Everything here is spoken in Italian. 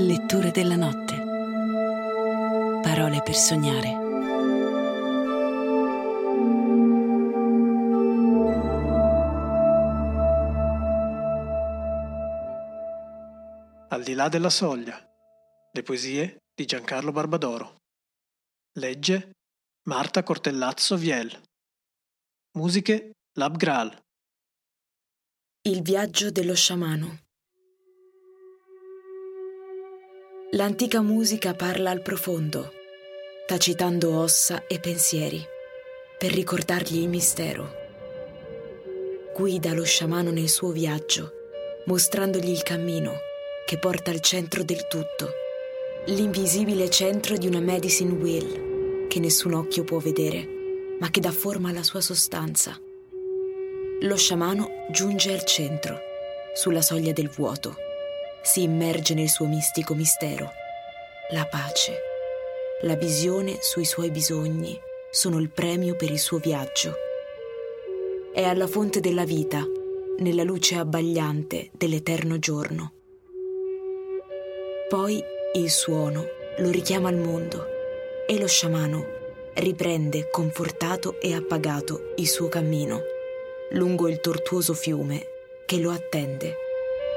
Letture della notte. Parole per sognare. Al di là della soglia. Le poesie di Giancarlo Barbadoro. Legge Marta Cortellazzo Viel. Musiche Lab Graal. Il viaggio dello sciamano. L'antica musica parla al profondo, tacitando ossa e pensieri, per ricordargli il mistero. Guida lo sciamano nel suo viaggio, mostrandogli il cammino che porta al centro del tutto, l'invisibile centro di una medicine wheel che nessun occhio può vedere, ma che dà forma alla sua sostanza. Lo sciamano giunge al centro, sulla soglia del vuoto. Si immerge nel suo mistico mistero. La pace, la visione sui suoi bisogni sono il premio per il suo viaggio. È alla fonte della vita, nella luce abbagliante dell'eterno giorno. Poi il suono lo richiama al mondo e lo sciamano riprende confortato e appagato il suo cammino lungo il tortuoso fiume che lo attende.